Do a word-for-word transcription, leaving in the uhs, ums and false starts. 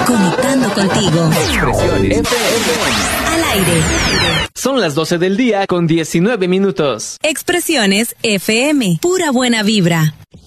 Conectando contigo. Expresiones F M. Al aire. Son las doce del día con diecinueve minutos. Expresiones F M. Pura buena vibra.